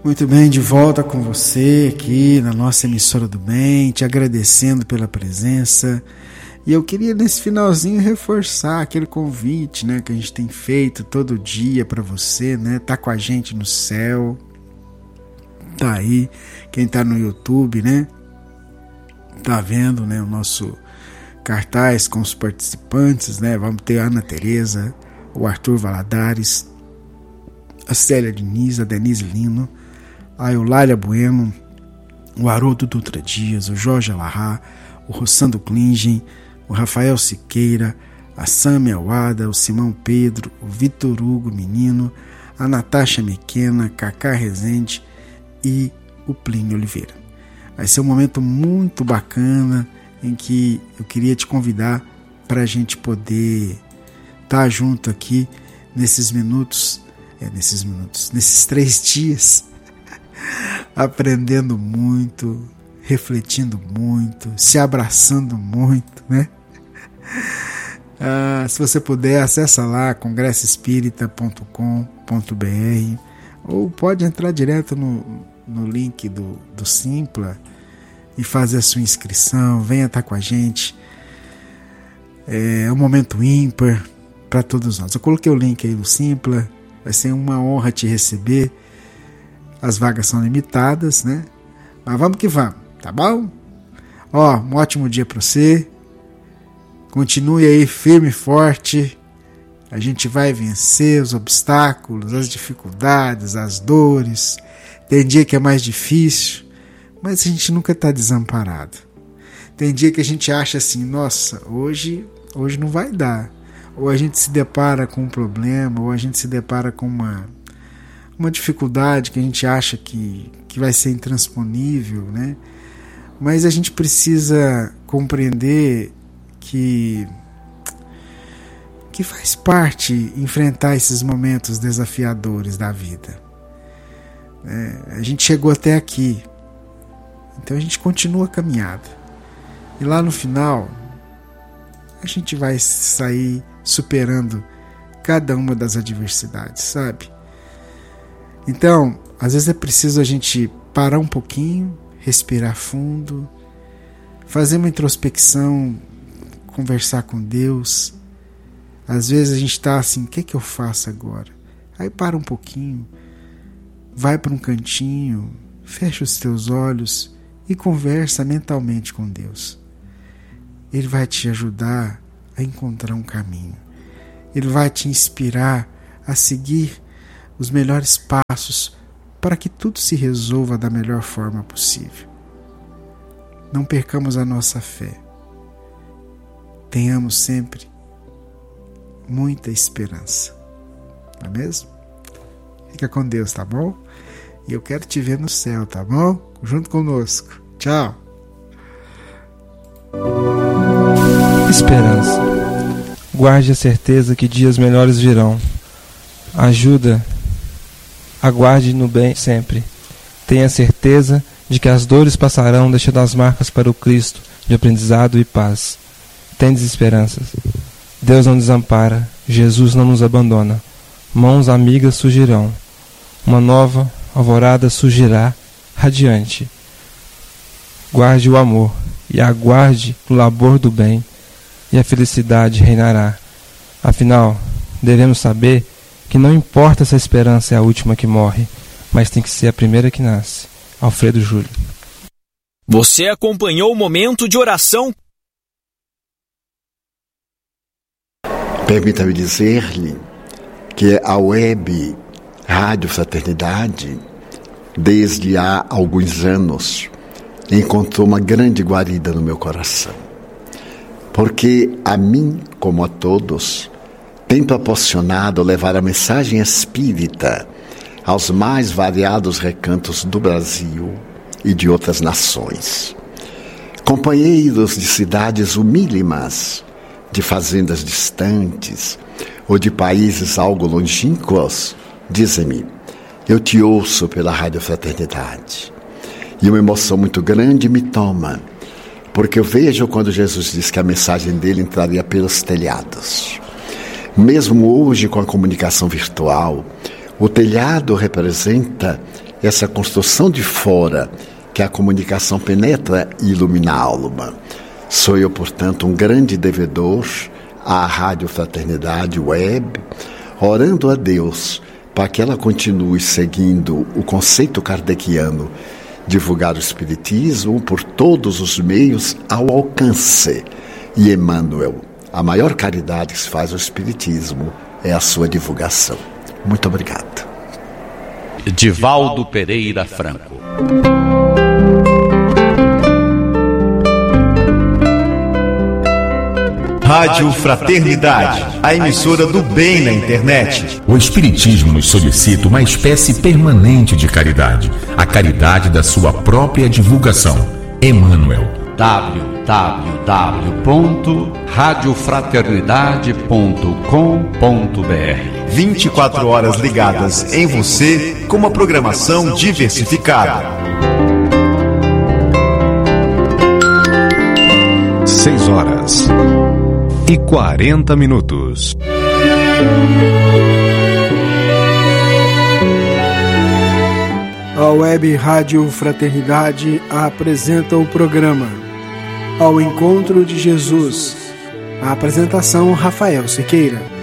Muito bem, de volta com você aqui na nossa emissora do bem, te agradecendo pela presença. E eu queria nesse finalzinho reforçar aquele convite, né, que a gente tem feito todo dia para você, né, tá com a gente no céu, tá aí, quem tá no YouTube, né, tá vendo, né, o nosso cartaz com os participantes, né, vamos ter a Ana Tereza, o Arthur Valadares, a Célia Diniz, a Denise Lino, a Eulália Bueno, o Haroldo Dutra Dias, o Jorge Alarrá, o Rossando Klingen, o Rafael Siqueira, a Sâmia Wada, o Simão Pedro, o Vitor Hugo Menino, a Natasha Mequena, Cacá Rezende e o Plínio Oliveira. Vai ser um momento muito bacana em que eu queria te convidar para a gente poder estar junto aqui nesses 3 dias, aprendendo muito, refletindo muito, se abraçando muito, né? Se você puder, acessa lá congressoespírita.com.br ou pode entrar direto no link do Simpla e fazer a sua inscrição. Venha estar com a gente. É um momento ímpar para todos nós. Eu coloquei o link aí do Simpla. Vai ser uma honra te receber. As vagas são limitadas, né? Mas vamos que vamos, tá bom? Um ótimo dia para você. Continue aí firme e forte. A gente vai vencer os obstáculos, as dificuldades, as dores. Tem dia que é mais difícil, mas a gente nunca está desamparado. Tem dia que a gente acha assim, nossa, hoje não vai dar. Ou a gente se depara com um problema, ou a gente se depara com uma dificuldade que a gente acha que vai ser intransponível, né? Mas a gente precisa compreender que faz parte enfrentar esses momentos desafiadores da vida. A gente chegou até aqui, então a gente continua a caminhada. E lá no final, a gente vai sair superando cada uma das adversidades, sabe? Então, às vezes é preciso a gente parar um pouquinho, respirar fundo, fazer uma introspecção, conversar com Deus. Às vezes a gente está assim, o que eu faço agora? Aí para um pouquinho, vai para um cantinho, fecha os teus olhos e conversa mentalmente com Deus. Ele vai te ajudar a encontrar um caminho. Ele vai te inspirar a seguir os melhores passos para que tudo se resolva da melhor forma possível. Não percamos a nossa fé. Tenhamos sempre muita esperança. Não é mesmo? Fica com Deus, tá bom? E eu quero te ver no céu, tá bom? Junto conosco. Tchau. Esperança. Guarde a certeza que dias melhores virão. Aguarde no bem sempre. Tenha certeza de que as dores passarão, deixando as marcas para o Cristo de aprendizado e paz. Tendes esperanças. Deus não desampara, Jesus não nos abandona. Mãos amigas surgirão. Uma nova alvorada surgirá radiante. Guarde o amor e aguarde o labor do bem, e a felicidade reinará. Afinal, devemos saber que não importa se a esperança é a última que morre, mas tem que ser a primeira que nasce. Alfredo Júlio. Você acompanhou o momento de oração. Permita-me dizer-lhe que a web Rádio Fraternidade, desde há alguns anos, encontrou uma grande guarida no meu coração. Porque a mim, como a todos, tem proporcionado levar a mensagem espírita aos mais variados recantos do Brasil e de outras nações. Companheiros de cidades humílimas, de fazendas distantes ou de países algo longínquos, dizem-me: eu te ouço pela Rádio Fraternidade. E uma emoção muito grande me toma, porque eu vejo quando Jesus disse que a mensagem dele entraria pelos telhados. Mesmo hoje, com a comunicação virtual, o telhado representa essa construção de fora, que a comunicação penetra e ilumina a alma. Sou eu, portanto, um grande devedor à Rádio Fraternidade Web, orando a Deus para que ela continue seguindo o conceito kardeciano, divulgar o Espiritismo por todos os meios ao alcance. E Emmanuel, a maior caridade que se faz ao Espiritismo é a sua divulgação. Muito obrigado. Divaldo Pereira Franco. Rádio Fraternidade, a emissora do bem na internet. O Espiritismo nos solicita uma espécie permanente de caridade, a caridade da sua própria divulgação. Emmanuel. www.radiofraternidade.com.br 24 horas ligadas em você com uma programação diversificada. 6h40. A Web Rádio Fraternidade apresenta o programa Ao Encontro de Jesus. A apresentação: Rafael Siqueira.